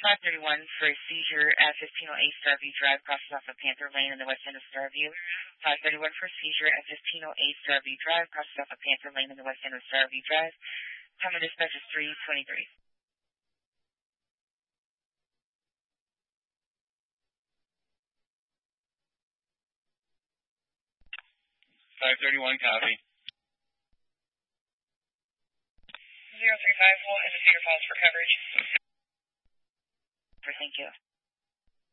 531 for a seizure at 1508 Starview Drive, crosses off of Panther Lane in the west end of Starview. 531 for a seizure at 1508 Starview Drive, crosses off of Panther Lane in the west end of Starview Drive. Time of dispatch is 3:23. 531, copy. 0350, and the speaker calls for coverage. Thank you.